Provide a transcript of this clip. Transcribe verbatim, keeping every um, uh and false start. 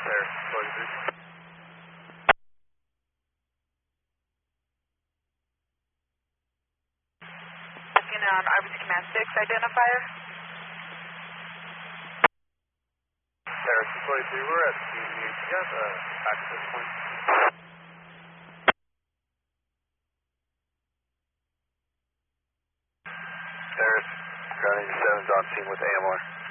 There, forty-three. Looking on R B C Command six identifier. There, forty-three, we're at C D H. You have uh, access point. There, ground eighty-seven's on scene with A M R.